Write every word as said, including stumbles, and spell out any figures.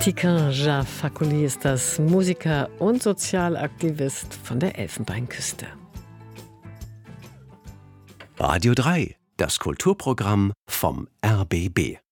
Tiken Jah Fakoly ist das, Musiker und Sozialaktivist von der Elfenbeinküste. Radio drei, das Kulturprogramm vom R B B.